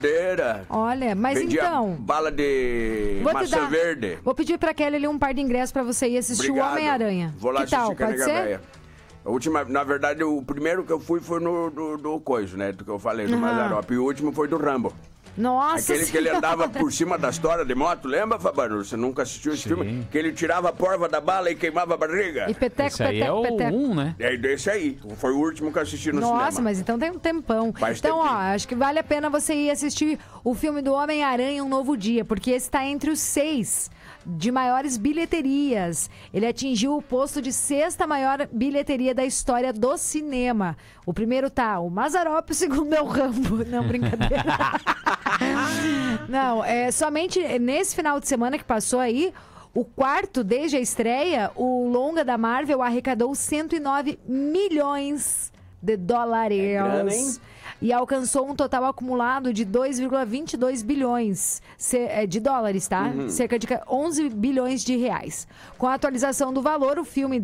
Olha, mas vendia então... bala de maçã verde. Vou pedir pra Kelly ali um par de ingressos pra você ir assistir o Homem-Aranha. Vou lá que tal? assistir Pode ser? Véia. A última, na verdade, o primeiro que eu fui foi do Coiso, né? Do que eu falei, do Mazzaropi. E o último foi do Rambo. Nossa Aquele que ele andava por cima da história de moto, lembra, Fabano? Você nunca assistiu esse filme? Que ele tirava a porva da bala e queimava a barriga. E peteco, esse aí é o 1, né? É desse aí. Foi o último que eu assisti no cinema. Nossa, mas então tem um tempão. Faz então, tempinho. acho que vale a pena você ir assistir o filme do Homem-Aranha Um Novo Dia, porque esse está entre os 6 de maiores bilheterias. Ele atingiu o posto de 6ª maior bilheteria da história do cinema. O primeiro tá o Mazzaropi, o segundo é o Rambo. Não, brincadeira. Não, somente nesse final de semana que passou aí, o quarto, desde a estreia, o longa da Marvel arrecadou 109 milhões de dólares. Grana, hein? E alcançou um total acumulado de 2,22 bilhões de dólares, tá? Cerca de 11 bilhões de reais. Com a atualização do valor, o filme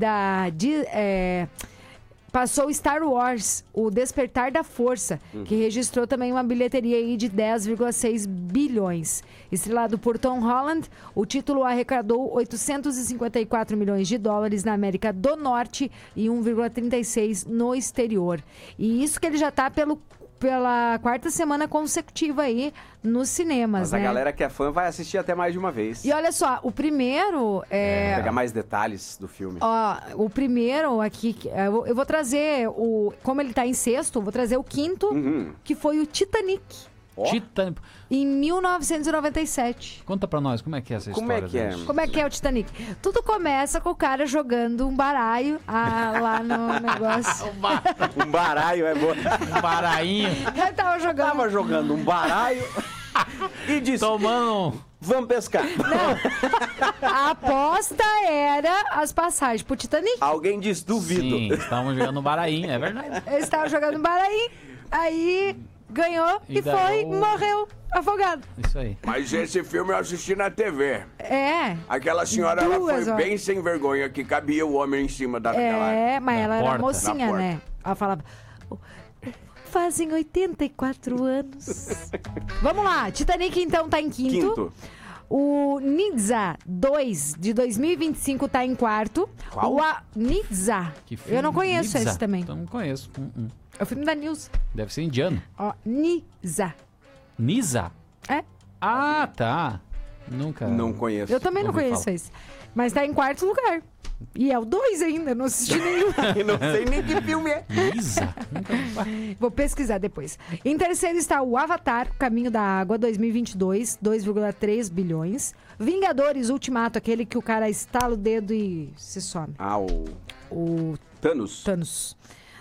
passou Star Wars, O Despertar da Força, que registrou também uma bilheteria aí de 10,6 bilhões. Estrelado por Tom Holland, o título arrecadou 854 milhões de dólares na América do Norte e 1,36 no exterior. E isso que ele já está pela 4ª semana consecutiva aí nos cinemas, Mas né? a galera que é fã vai assistir até mais de uma vez. E olha só, o primeiro... Pegar mais detalhes do filme. Ó, o primeiro aqui, eu vou trazer como ele tá em 6º, vou trazer o 5º, que foi o Titanic, Titanic. em 1997. Conta pra nós, como é que é essa Como história? é que é? gente? Como é que é o Titanic? Tudo começa com o cara jogando um baralho lá no negócio. Um baralho é bom. Um barainho. Ele tava jogando. Tava jogando um baralho e disse, Tomando vamos pescar. A aposta era as passagens pro Titanic. Alguém disse, duvido. Sim, estavam jogando um barainho, é verdade. Ele estava jogando um baralho, aí ganhou e foi, morreu afogado. Isso aí. Mas esse filme eu assisti na TV. Aquela senhora, ela foi bem sem vergonha, que cabia o homem em cima daquela... Mas ela era porta. mocinha, Da porta. né? Ela falava... Fazem 84 anos. Vamos lá, Titanic então tá em 5º. O Nizza 2 de 2025 tá em 4º. Qual? O Nizza. Que filme? Eu não conheço Nizza? esse também. Então não conheço. É o filme da News. Deve ser indiano. Ó, Nizza. Nisa? É? Ah, tá. Nunca. Não conheço. Eu também não ouvi conheço falar. esse. Mas tá em 4º lugar. E é o 2 ainda, não assisti nenhum. Eu não sei nem que filme é. Nisa? Vou pesquisar depois. Em 3º está o Avatar, Caminho da Água, 2022, 2,3 bilhões. Vingadores Ultimato, aquele que o cara estala o dedo e se some. Ah, O Thanos. Thanos.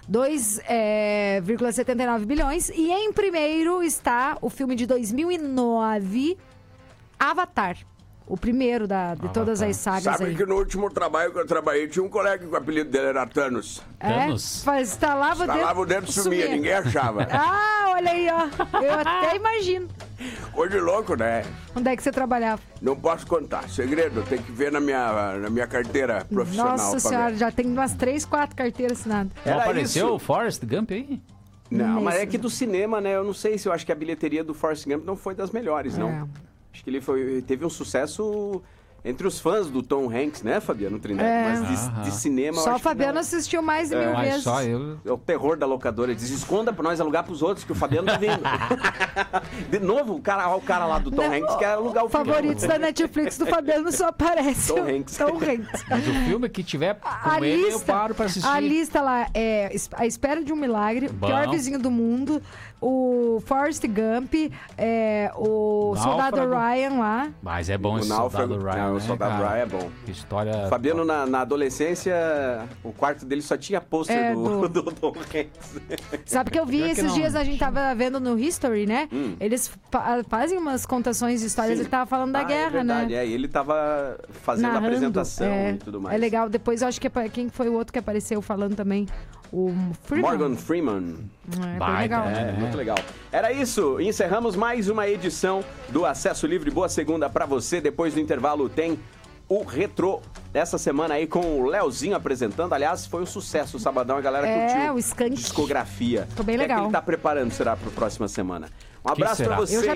2,79 bilhões. E em primeiro está o filme de 2009, Avatar. O primeiro de todas as sagas Sabe aí. que no último trabalho que eu trabalhei, tinha um colega que o apelido dele era Thanos. Thanos? Instalava o dedo. Instalava o dedo e sumia, ninguém achava. Ah, olha aí, ó. Eu até imagino. Coisa de louco, né? Onde é que você trabalhava? Não posso contar. Segredo, tem que ver na minha carteira profissional. Nossa pra senhora, ver. já tem umas 3, 4 carteiras assinadas. Não Era apareceu isso. o Forrest Gump aí? Não, mas Nesse. é que do cinema, né? Eu não sei se eu acho que a bilheteria do Forrest Gump não foi das melhores, não. É. Acho que ele teve um sucesso entre os fãs do Tom Hanks, né, Fabiano Trindade? Mas de cinema, eu Só acho o Fabiano que assistiu mais de 1000 Mas vezes. só eu. é o terror da locadora. Ele diz, esconda pra nós alugar pros outros, que o Fabiano tá vindo. De novo, o cara lá do Tom Hanks quer alugar o filme. Favoritos da Netflix do Fabiano só aparece Tom o Hanks. Tom Hanks. Mas o filme que tiver com A ele, eu lista, paro pra assistir. a lista lá é A Espera de um Milagre, Bom. Pior Vizinho do Mundo, o Forrest Gump, o Soldado Náufrago. Ryan lá. Mas é bom O esse Náufrago. Soldado Ryan, Não, né, o Soldado cara? Ryan é bom. Que história... Fabiano, na adolescência, o quarto dele só tinha pôster do Tom Hanks. Sabe que eu vi Pior que esses não. dias, a gente tava vendo no History, né? Eles fazem umas contações de histórias, Sim. ele tava falando da guerra, é verdade, né? ele tava fazendo a Narrando, apresentação e tudo mais. É legal. Depois eu acho que quem foi o outro que apareceu falando também? O Freeman. Morgan Freeman. É, bem Baita, legal. É, muito legal. Era isso. Encerramos mais uma edição do Acesso Livre. Boa segunda pra você. Depois do intervalo tem o Retrô. Essa semana aí com o Leozinho apresentando. Aliás, foi um sucesso o sabadão. A galera curtiu. O Skank. Discografia. Ficou bem O que é legal. que ele tá preparando, será, pra próxima semana? Um abraço será? pra você. Eu já